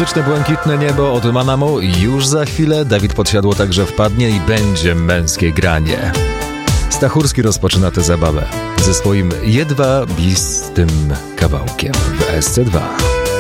muzyczne błękitne niebo od Manamu. Już za chwilę Dawid Podsiadło także wpadnie i będzie męskie granie. Stachurski rozpoczyna tę zabawę ze swoim jedwabistym kawałkiem w SC2.